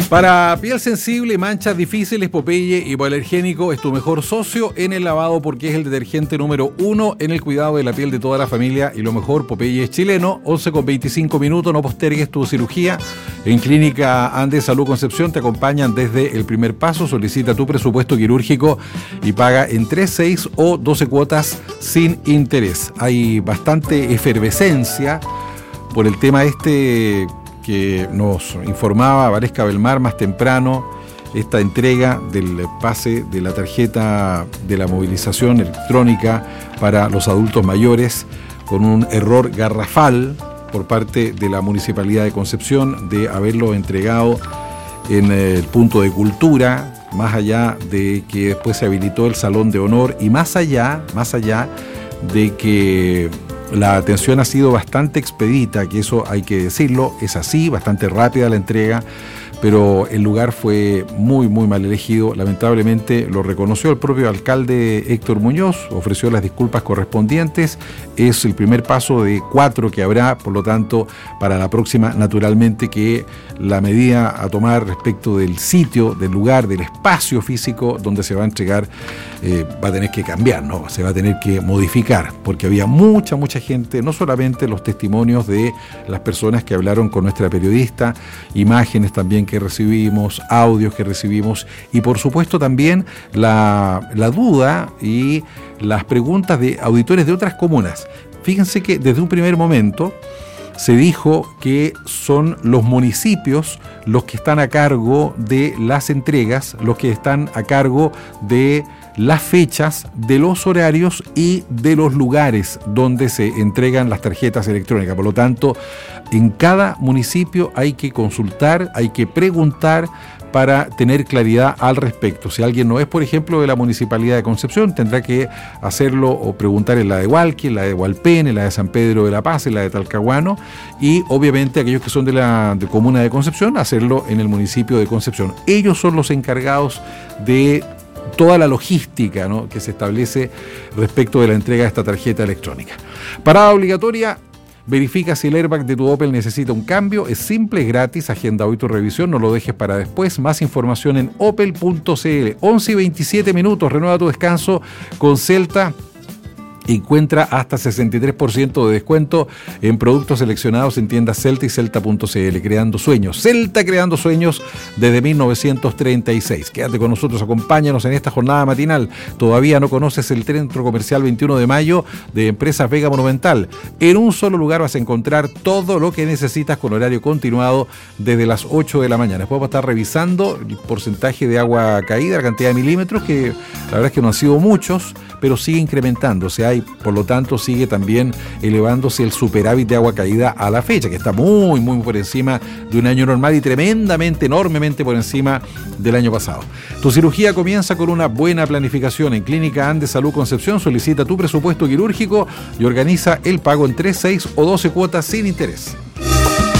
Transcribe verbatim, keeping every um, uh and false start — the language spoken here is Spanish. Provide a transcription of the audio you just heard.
Para piel sensible y manchas difíciles, Popeye Hipoalergénico es tu mejor socio en el lavado porque es el detergente número uno en el cuidado de la piel de toda la familia. Y lo mejor, Popeye es chileno, once con veinticinco minutos, no postergues tu cirugía. En Clínica Andes Salud Concepción te acompañan desde el primer paso. Solicita tu presupuesto quirúrgico y paga en tres, seis o doce cuotas sin interés. Hay bastante efervescencia por el tema este que nos informaba Valesca Belmar más temprano, esta entrega del pase de la tarjeta de la movilización electrónica para los adultos mayores con un error garrafal por parte de la Municipalidad de Concepción de haberlo entregado en el punto de cultura, más allá de que después se habilitó el Salón de Honor y más allá, más allá de que la atención ha sido bastante expedita, que eso hay que decirlo, es así, bastante rápida la entrega, pero el lugar fue muy, muy mal elegido. Lamentablemente lo reconoció el propio alcalde Héctor Muñoz, ofreció las disculpas correspondientes. Es el primer paso de cuatro que habrá, por lo tanto, para la próxima, naturalmente, que la medida a tomar respecto del sitio, del lugar, del espacio físico donde se va a entregar, eh, va a tener que cambiar, ¿no? Se va a tener que modificar, porque había mucha, mucha gente, no solamente los testimonios de las personas que hablaron con nuestra periodista, imágenes también que recibimos, audios que recibimos y por supuesto también la, la duda y las preguntas de auditores de otras comunas. Fíjense que desde un primer momento se dijo que son los municipios los que están a cargo de las entregas, los que están a cargo de las fechas, de los horarios y de los lugares donde se entregan las tarjetas electrónicas. Por lo tanto, en cada municipio hay que consultar, hay que preguntar para tener claridad al respecto. Si alguien no es, por ejemplo, de la Municipalidad de Concepción, tendrá que hacerlo o preguntar en la de Hualqui, en la de Hualpén, en la de San Pedro de la Paz, en la de Talcahuano y obviamente aquellos que son de la de comuna de Concepción, hacerlo en el municipio de Concepción. Ellos son los encargados de toda la logística, ¿no?, que se establece respecto de la entrega de esta tarjeta electrónica. Parada obligatoria. Verifica si el airbag de tu Opel necesita un cambio. Es simple, es gratis. Agenda hoy tu revisión. No lo dejes para después. Más información en opel punto c l. once y veintisiete minutos. Renueva tu descanso con Celta. Encuentra hasta sesenta y tres por ciento de descuento en productos seleccionados en tiendas Celta y Celta punto c l. Creando sueños. Celta creando sueños desde mil novecientos treinta y seis. Quédate con nosotros, acompáñanos en esta jornada matinal. Todavía no conoces el Centro Comercial veintiuno de mayo de Empresas Vega Monumental. En un solo lugar vas a encontrar todo lo que necesitas con horario continuado desde las ocho de la mañana. Después vamos a estar revisando el porcentaje de agua caída, la cantidad de milímetros, que la verdad es que no han sido muchos, pero sigue incrementándose. Hay, por lo tanto, sigue también elevándose el superávit de agua caída a la fecha, que está muy, muy por encima de un año normal y tremendamente, enormemente por encima del año pasado. Tu cirugía comienza con una buena planificación. En Clínica Andes Salud Concepción solicita tu presupuesto quirúrgico y organiza el pago en tres, seis o doce cuotas sin interés.